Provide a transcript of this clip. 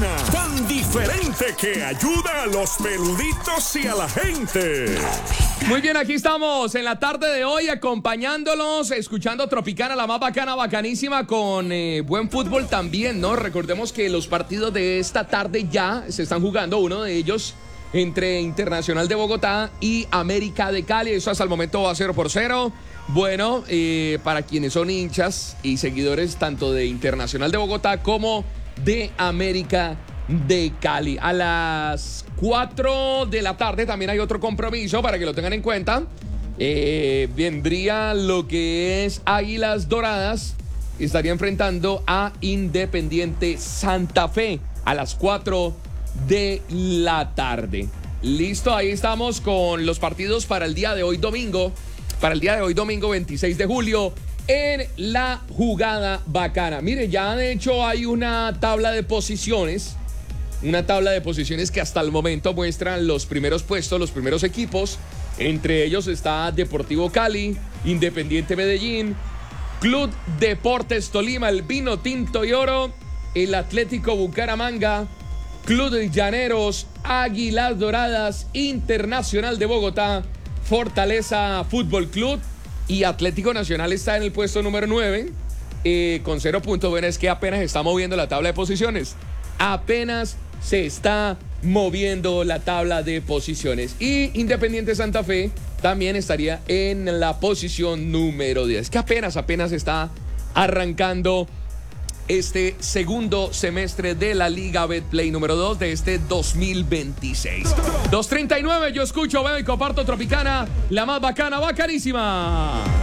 bacana, tan diferente que ayuda a los peluditos y a la gente. Muy bien, aquí estamos en la tarde de hoy acompañándolos, escuchando Tropicana, la más bacana, bacanísima, con buen fútbol también, ¿no? Recordemos que los partidos de esta tarde ya se están jugando, uno de ellos entre Internacional de Bogotá y América de Cali. Eso hasta el momento va 0-0. Bueno, para quienes son hinchas y seguidores tanto de Internacional de Bogotá como de América de Cali. A las 4 de la tarde también hay otro compromiso para que lo tengan en cuenta. Vendría lo que es Águilas Doradas. Estaría enfrentando a Independiente Santa Fe a las 4 de la tarde. Listo, ahí estamos con los partidos para el día de hoy domingo. Para el día de hoy domingo 26 de julio en la jugada bacana. Mire, ya de hecho hay una tabla de posiciones. Una tabla de posiciones que hasta el momento muestran los primeros puestos, los primeros equipos. Entre ellos está Deportivo Cali, Independiente Medellín, Club Deportes Tolima, el Vino Tinto y Oro, el Atlético Bucaramanga, Club de Llaneros, Águilas Doradas, Internacional de Bogotá, Fortaleza Fútbol Club y Atlético Nacional está en el puesto número 9 con 0 puntos. Bueno, es que apenas está moviendo la tabla de posiciones. Apenas se está moviendo la tabla de posiciones. Y Independiente Santa Fe también estaría en la posición número 10. Que apenas está arrancando este segundo semestre de la Liga Betplay número 2 de este 2026. 2:39, yo escucho, veo y comparto Tropicana, la más bacana, bacanísima.